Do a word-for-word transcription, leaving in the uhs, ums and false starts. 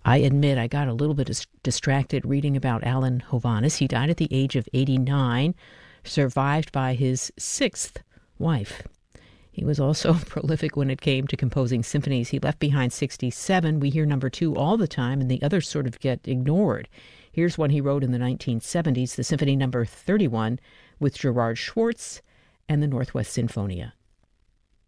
I admit I got a little bit dis- distracted reading about Alan Hovhaness. He died at the age of eighty-nine, survived by his sixth wife. He was also prolific when it came to composing symphonies. He left behind sixty-seven. We hear number two all the time, and the others sort of get ignored. Here's one he wrote in the nineteen seventies, the Symphony Number thirty-one, with Gerard Schwartz and the Northwest Sinfonia.